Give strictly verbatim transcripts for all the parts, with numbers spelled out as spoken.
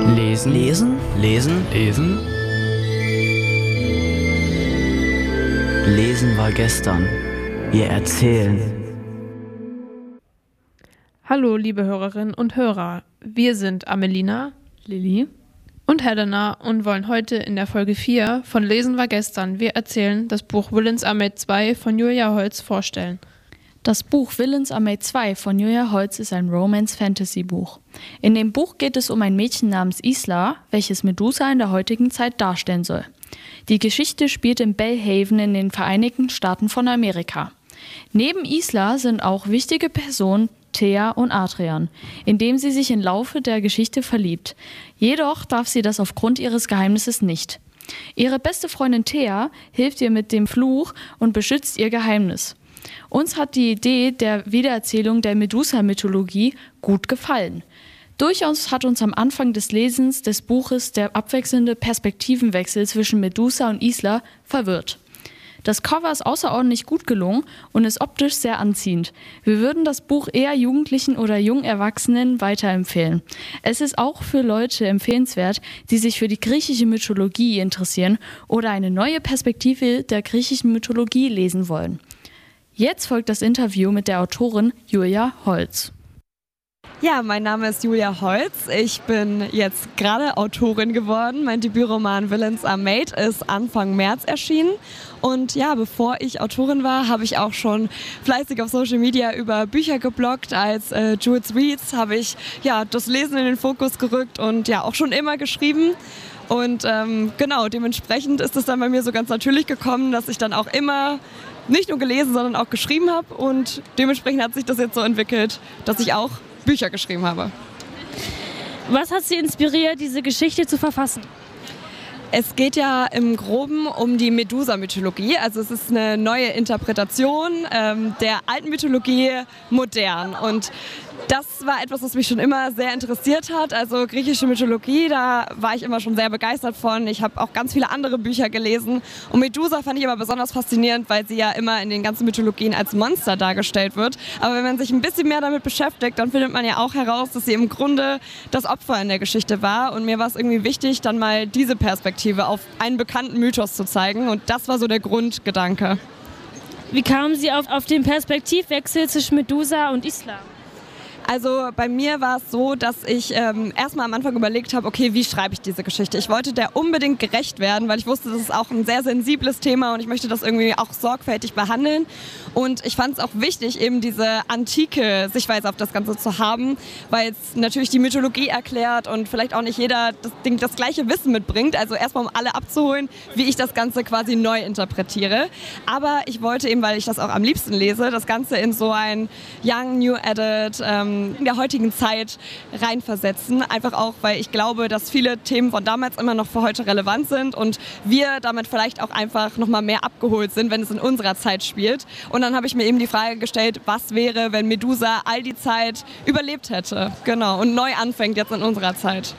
Lesen. Lesen. Lesen. Lesen. Lesen war gestern. Wir erzählen. Hallo, liebe Hörerinnen und Hörer. Wir sind Amelina, Lilly und Helena und wollen heute in der Folge vier von Lesen war gestern. Wir erzählen das Buch Villains Armee zwei von Julia Holz vorstellen. Das Buch Villains Armee zwei von Julia Holz ist ein Romance-Fantasy-Buch. In dem Buch geht es um ein Mädchen namens Isla, welches Medusa in der heutigen Zeit darstellen soll. Die Geschichte spielt in Bellhaven in den Vereinigten Staaten von Amerika. Neben Isla sind auch wichtige Personen Thea und Adrian, in dem sie sich im Laufe der Geschichte verliebt. Jedoch darf sie das aufgrund ihres Geheimnisses nicht. Ihre beste Freundin Thea hilft ihr mit dem Fluch und beschützt ihr Geheimnis. Uns hat die Idee der Wiedererzählung der Medusa-Mythologie gut gefallen. Durchaus hat uns am Anfang des Lesens des Buches der abwechselnde Perspektivenwechsel zwischen Medusa und Isla verwirrt. Das Cover ist außerordentlich gut gelungen und ist optisch sehr anziehend. Wir würden das Buch eher Jugendlichen oder jungen Erwachsenen weiterempfehlen. Es ist auch für Leute empfehlenswert, die sich für die griechische Mythologie interessieren oder eine neue Perspektive der griechischen Mythologie lesen wollen. Jetzt folgt das Interview mit der Autorin Julia Holz. Ja, mein Name ist Julia Holz. Ich bin jetzt gerade Autorin geworden. Mein Debütroman Villains Armee ist Anfang März erschienen. Und ja, bevor ich Autorin war, habe ich auch schon fleißig auf Social Media über Bücher gebloggt. Als äh, Jules Reads habe ich ja das Lesen in den Fokus gerückt und ja auch schon immer geschrieben. Und ähm, genau, dementsprechend ist es dann bei mir so ganz natürlich gekommen, dass ich dann auch immer nicht nur gelesen, sondern auch geschrieben habe. Und dementsprechend hat sich das jetzt so entwickelt, dass ich auch Bücher geschrieben habe. Was hat Sie inspiriert, diese Geschichte zu verfassen? Es geht ja im Groben um die Medusa-Mythologie. Also es ist eine neue Interpretation ähm, der alten Mythologie modern. Und das war etwas, was mich schon immer sehr interessiert hat. Also griechische Mythologie, da war ich immer schon sehr begeistert von. Ich habe auch ganz viele andere Bücher gelesen. Und Medusa fand ich immer besonders faszinierend, weil sie ja immer in den ganzen Mythologien als Monster dargestellt wird. Aber wenn man sich ein bisschen mehr damit beschäftigt, dann findet man ja auch heraus, dass sie im Grunde das Opfer in der Geschichte war. Und mir war es irgendwie wichtig, dann mal diese Perspektive auf einen bekannten Mythos zu zeigen. Und das war so der Grundgedanke. Wie kamen Sie auf, auf den Perspektivwechsel zwischen Medusa und Isla? Also bei mir war es so, dass ich ähm, erstmal am Anfang überlegt habe, okay, wie schreibe ich diese Geschichte? Ich wollte der unbedingt gerecht werden, weil ich wusste, das ist auch ein sehr sensibles Thema und ich möchte das irgendwie auch sorgfältig behandeln. Und ich fand es auch wichtig, eben diese antike Sichtweise auf das Ganze zu haben, weil es natürlich die Mythologie erklärt und vielleicht auch nicht jeder das, Ding, das gleiche Wissen mitbringt. Also erstmal, um alle abzuholen, wie ich das Ganze quasi neu interpretiere. Aber ich wollte eben, weil ich das auch am liebsten lese, das Ganze in so ein Young, New Edit, ähm, in der heutigen Zeit reinversetzen. Einfach auch, weil ich glaube, dass viele Themen von damals immer noch für heute relevant sind und wir damit vielleicht auch einfach nochmal mehr abgeholt sind, wenn es in unserer Zeit spielt. Und dann habe ich mir eben die Frage gestellt, was wäre, wenn Medusa all die Zeit überlebt hätte? Genau, und neu anfängt jetzt in unserer Zeit.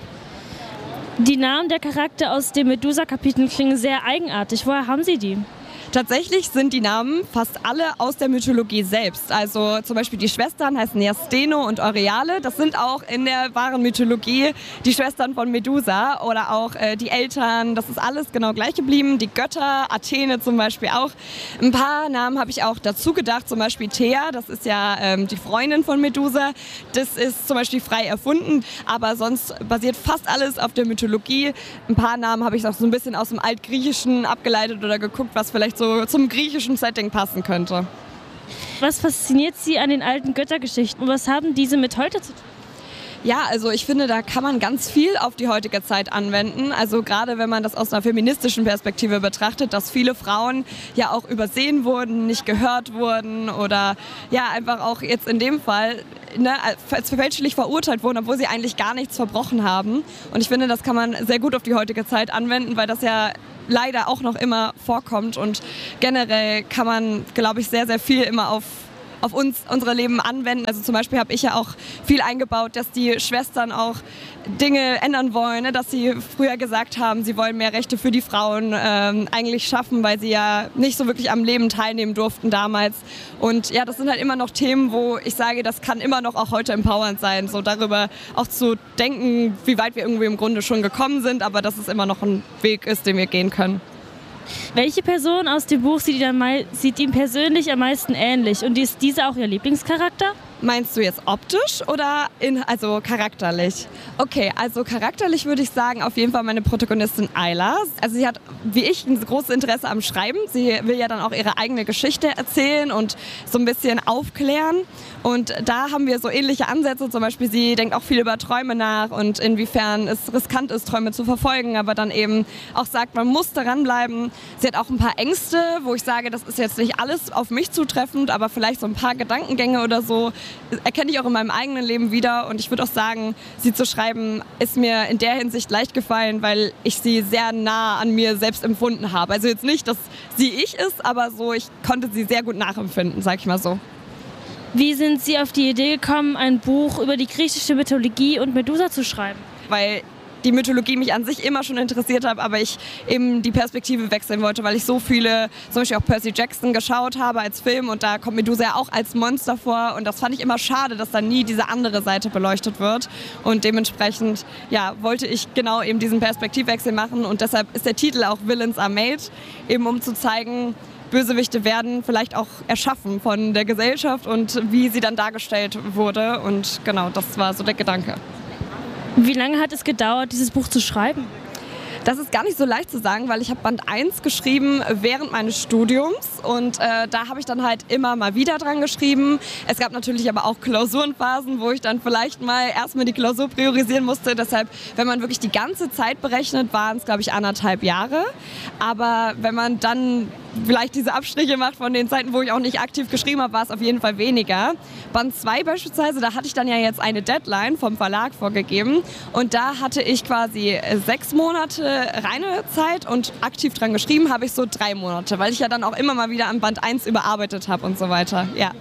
Die Namen der Charaktere aus den Medusa-Kapiteln klingen sehr eigenartig. Woher haben Sie die? Tatsächlich sind die Namen fast alle aus der Mythologie selbst. Also zum Beispiel die Schwestern heißen ja Steno und Euryale. Das sind auch in der wahren Mythologie die Schwestern von Medusa oder auch äh, die Eltern. Das ist alles genau gleich geblieben. Die Götter, Athene zum Beispiel auch. Ein paar Namen habe ich auch dazu gedacht. Zum Beispiel Thea, das ist ja ähm, die Freundin von Medusa. Das ist zum Beispiel frei erfunden. Aber sonst basiert fast alles auf der Mythologie. Ein paar Namen habe ich auch so ein bisschen aus dem Altgriechischen abgeleitet oder geguckt, was vielleicht so zum griechischen Setting passen könnte. Was fasziniert Sie an den alten Göttergeschichten und was haben diese mit heute zu tun? Ja, also ich finde, da kann man ganz viel auf die heutige Zeit anwenden. Also gerade wenn man das aus einer feministischen Perspektive betrachtet, dass viele Frauen ja auch übersehen wurden, nicht gehört wurden oder ja einfach auch jetzt in dem Fall ne, als fälschlich verurteilt wurden, obwohl sie eigentlich gar nichts verbrochen haben. Und ich finde, das kann man sehr gut auf die heutige Zeit anwenden, weil das ja leider auch noch immer vorkommt und generell kann man, glaube ich, sehr, sehr viel immer auf auf uns, unsere Leben anwenden. Also zum Beispiel habe ich ja auch viel eingebaut, dass die Schwestern auch Dinge ändern wollen, ne? Dass sie früher gesagt haben, sie wollen mehr Rechte für die Frauen ähm, eigentlich schaffen, weil sie ja nicht so wirklich am Leben teilnehmen durften damals. Und ja, das sind halt immer noch Themen, wo ich sage, das kann immer noch auch heute empowernd sein, so darüber auch zu denken, wie weit wir irgendwie im Grunde schon gekommen sind, aber dass es immer noch ein Weg ist, den wir gehen können. Welche Person aus dem Buch sieht ihm, sieht ihm persönlich am meisten ähnlich und ist dieser auch Ihr Lieblingscharakter? Meinst du jetzt optisch oder in, also charakterlich? Okay, also charakterlich würde ich sagen, auf jeden Fall meine Protagonistin Ayla. Also sie hat, wie ich, ein großes Interesse am Schreiben. Sie will ja dann auch ihre eigene Geschichte erzählen und so ein bisschen aufklären. Und da haben wir so ähnliche Ansätze. Zum Beispiel, sie denkt auch viel über Träume nach und inwiefern es riskant ist, Träume zu verfolgen, aber dann eben auch sagt, man muss daran bleiben. Sie hat auch ein paar Ängste, wo ich sage, das ist jetzt nicht alles auf mich zutreffend, aber vielleicht so ein paar Gedankengänge oder so erkenne ich auch in meinem eigenen Leben wieder. Und ich würde auch sagen, sie zu schreiben, ist mir in der Hinsicht leicht gefallen, weil ich sie sehr nah an mir selbst empfunden habe. Also jetzt nicht, dass sie ich ist, aber so, ich konnte sie sehr gut nachempfinden, sag ich mal so. Wie sind Sie auf die Idee gekommen, ein Buch über die griechische Mythologie und Medusa zu schreiben? Weil die Mythologie mich an sich immer schon interessiert hat, aber ich eben die Perspektive wechseln wollte, weil ich so viele, zum Beispiel auch Percy Jackson geschaut habe als Film und da kommt Medusa ja auch als Monster vor und das fand ich immer schade, dass da nie diese andere Seite beleuchtet wird und dementsprechend ja, wollte ich genau eben diesen Perspektivwechsel machen und deshalb ist der Titel auch Villains Are Made, eben um zu zeigen, Bösewichte werden vielleicht auch erschaffen von der Gesellschaft und wie sie dann dargestellt wurde und genau, das war so der Gedanke. Wie lange hat es gedauert, dieses Buch zu schreiben? Das ist gar nicht so leicht zu sagen, weil ich habe Band eins geschrieben während meines Studiums und äh, da habe ich dann halt immer mal wieder dran geschrieben. Es gab natürlich aber auch Klausurenphasen, wo ich dann vielleicht mal erstmal die Klausur priorisieren musste. Deshalb, wenn man wirklich die ganze Zeit berechnet, waren es, glaube ich, anderthalb Jahre. Aber wenn man dann vielleicht diese Abstriche macht von den Zeiten, wo ich auch nicht aktiv geschrieben habe, war es auf jeden Fall weniger. Band zwei beispielsweise, da hatte ich dann ja jetzt eine Deadline vom Verlag vorgegeben und da hatte ich quasi sechs Monate reine Zeit und aktiv dran geschrieben habe ich so drei Monate, weil ich ja dann auch immer mal wieder an Band eins überarbeitet habe und so weiter. Ja.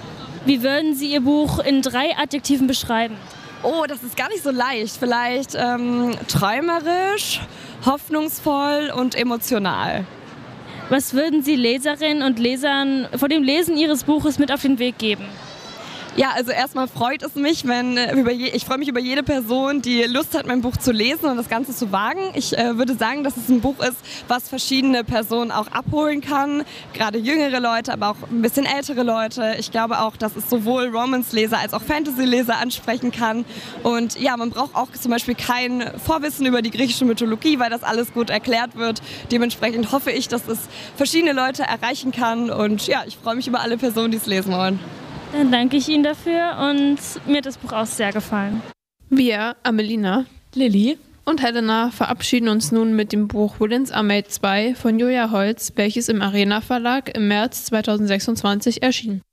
Wie würden Sie Ihr Buch in drei Adjektiven beschreiben? Oh, das ist gar nicht so leicht. Vielleicht ähm, träumerisch, hoffnungsvoll und emotional. Was würden Sie Leserinnen und Lesern vor dem Lesen Ihres Buches mit auf den Weg geben? Ja, also erstmal freut es mich, wenn über je, ich freue mich über jede Person, die Lust hat, mein Buch zu lesen und das Ganze zu wagen. Ich äh, würde sagen, dass es ein Buch ist, was verschiedene Personen auch abholen kann, gerade jüngere Leute, aber auch ein bisschen ältere Leute. Ich glaube auch, dass es sowohl Romance-Leser als auch Fantasy-Leser ansprechen kann. Und ja, man braucht auch zum Beispiel kein Vorwissen über die griechische Mythologie, weil das alles gut erklärt wird. Dementsprechend hoffe ich, dass es verschiedene Leute erreichen kann und ja, ich freue mich über alle Personen, die es lesen wollen. Dann danke ich Ihnen dafür und mir hat das Buch auch sehr gefallen. Wir, Amelina, Lilly und Helena, verabschieden uns nun mit dem Buch Villains Are Made zwei von Julia Holz, welches im Arena Verlag im März zweitausendsechsundzwanzig erschien.